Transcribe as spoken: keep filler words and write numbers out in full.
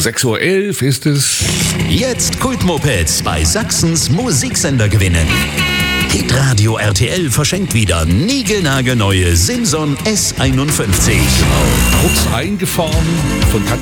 sechs Uhr elf ist es. Jetzt Kultmopeds bei Sachsens Musiksender gewinnen. Hitradio R T L verschenkt wieder niegelnagelneue Simson S einundfünfzig. Kurz eingefahren von